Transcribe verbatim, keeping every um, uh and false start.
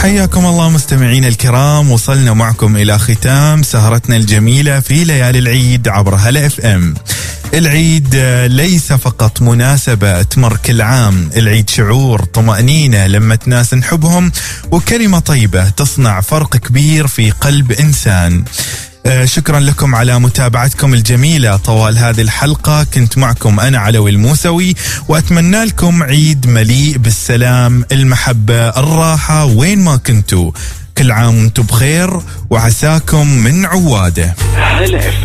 حياكم الله مستمعين الكرام، وصلنا معكم إلى ختام سهرتنا الجميلة في ليالي العيد عبر هلا اف ام. العيد ليس فقط مناسبة تمر كل عام، العيد شعور، طمأنينة، لمة ناس نحبهم، وكلمة طيبة تصنع فرق كبير في قلب إنسان. شكرا لكم على متابعتكم الجميلة طوال هذه الحلقة. كنت معكم أنا علوي الموسوي، وأتمنى لكم عيد مليء بالسلام، المحبة، الراحة وين ما كنتوا. كل عام وانتم بخير، وعساكم من عواده.